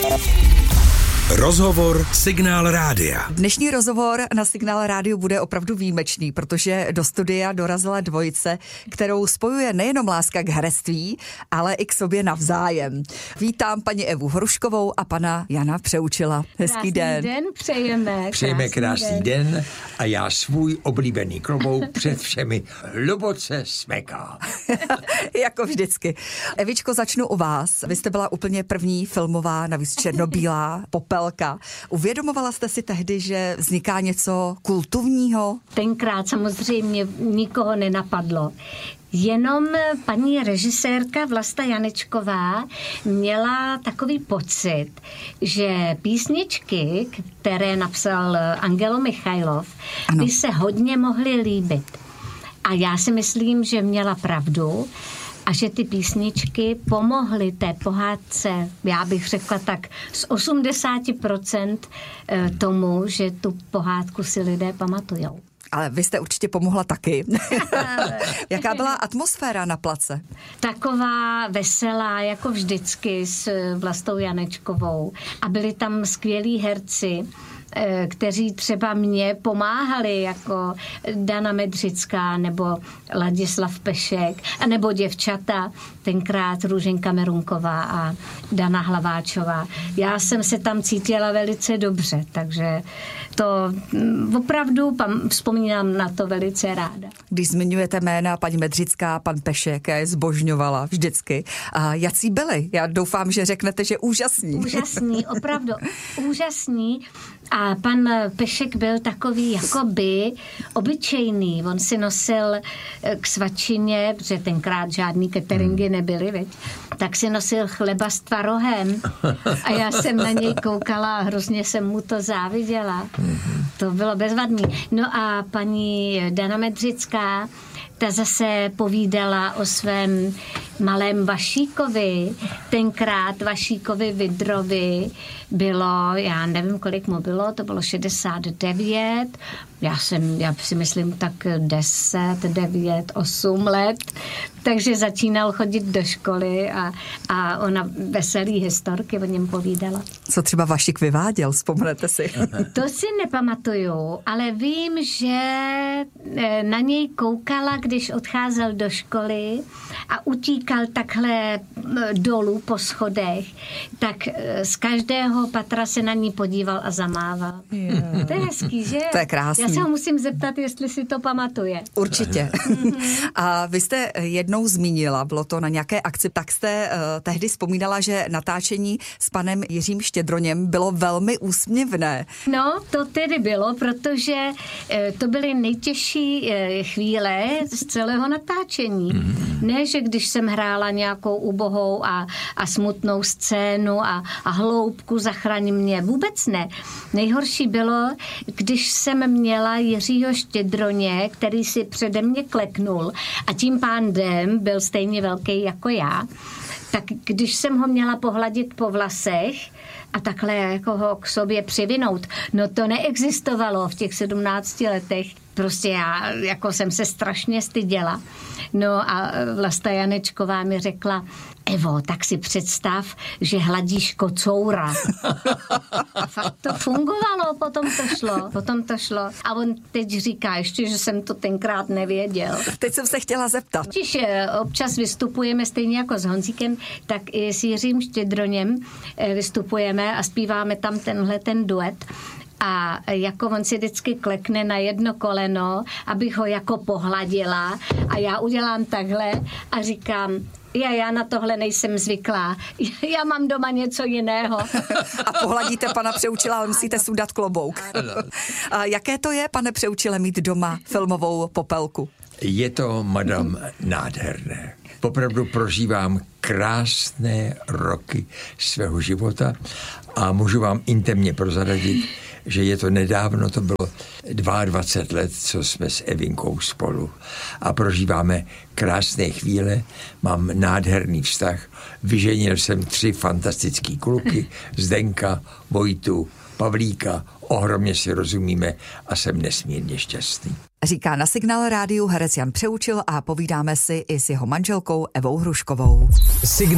Rozhovor Signál Rádia. Dnešní rozhovor na Signál Rádiu bude opravdu výjimečný, protože do studia dorazila dvojice, kterou spojuje nejenom láska k herectví, ale i k sobě navzájem. Vítám paní Evu Hruškovou a pana Jana Přeučila. Hezký den. Krásný den přejeme. Přejeme krásný den a já svůj oblíbený klobouk před všemi hluboce smekám. Jako vždycky. Evičko, začnu u vás. Vy jste byla úplně první filmová, navíc černobílá popelka. Uvědomovala jste si tehdy, že vzniká něco kultovního? Tenkrát samozřejmě nikoho nenapadlo. Jenom paní režisérka Vlasta Janečková měla takový pocit, že písničky, které napsal Angelo Michajlov, by se hodně mohly líbit. A já si myslím, že měla pravdu a že ty písničky pomohly té pohádce, já bych řekla tak z 80% tomu, že tu pohádku si lidé pamatujou. Ale vy jste určitě pomohla taky. Jaká byla atmosféra na place? Taková veselá, jako vždycky s Vlastou Janečkovou. A byli tam skvělí herci, kteří třeba mě pomáhali, jako Dana Medřická nebo Ladislav Pešek, nebo děvčata, tenkrát Růženka Merunková a Dana Hlaváčová. Já jsem se tam cítila velice dobře, takže to opravdu vzpomínám na to velice ráda. Když zmiňujete jména paní Medřická, pan Pešek, já je zbožňovala vždycky. A jací byli? Já doufám, že řeknete, že úžasní. Úžasní, opravdu úžasní. A pan Pešek byl takový jakoby obyčejný. On si nosil k svačině, protože tenkrát žádný cateringy nebyly, veď, tak si nosil chleba s tvarohem. A já jsem na něj koukala a hrozně jsem mu to záviděla. To bylo bezvadný. No a paní Dana Medřická, ta zase povídala o svém malém Vašíkovi. Tenkrát Vašíkovi Vidrovi bylo, já nevím, kolik mu bylo, to bylo 69. Já si myslím tak 10, 9, 8 let. Takže začínal chodit do školy a ona veselý historky o něm povídala. Co třeba Vašík vyváděl, vzpomenete si? To si nepamatuju, ale vím, že na něj koukala, když odcházel do školy a utíkal takhle dolů po schodech, tak z každého patra se na ní podíval a zamával. To je hezký, že? To je krásný. Já se ho musím zeptat, jestli si to pamatuje. Určitě. A vy jste jednou zmínila, bylo to na nějaké akci, tak jste tehdy vzpomínala, že natáčení s panem Jiřím Štědroněm bylo velmi úsměvné. No, to tedy bylo, protože to byly nejtěžší chvíle z celého natáčení. Ne, že když jsem hrála nějakou ubohou a smutnou scénu a hloubku zachraň mě, vůbec ne. Nejhorší bylo, když jsem měla Jiřího Štědroně, který si přede mě kleknul a tím pádem byl stejně velký jako já, tak když jsem ho měla pohladit po vlasech a takhle jako ho k sobě přivinout, no to neexistovalo v těch 17 letech. Prostě já jako jsem se strašně styděla. No a Vlasta Janečková mi řekla, Evo, tak si představ, že hladíš kocoura. A fakt to fungovalo, potom to šlo. A on teď říká ještě, že jsem to tenkrát nevěděl. Teď jsem se chtěla zeptat. Když občas vystupujeme stejně jako s Honzíkem, tak i s Jiřím Štědroněm vystupujeme a zpíváme tam ten duet. A jako on si vždycky klekne na jedno koleno, abych ho jako pohladila a já udělám takhle a říkám, já na tohle nejsem zvyklá. Já mám doma něco jiného. A pohladíte pana Přeučila, ale musíte sundat klobouk. A jaké to je, pane Přeučile, mít doma filmovou popelku? Je to, madam, nádherné. Popravdu prožívám krásné roky svého života a můžu vám intimně prozradit, že je to nedávno, to bylo 22 let, co jsme s Evinkou spolu a prožíváme krásné chvíle, mám nádherný vztah, vyženil jsem 3 fantastický kluky, Zdenka, Vojtu, Pavlíka, ohromně si rozumíme a jsem nesmírně šťastný. Říká na Signál Rádiu herec Jan Přeučil a povídáme si i s jeho manželkou Evou Hruškovou.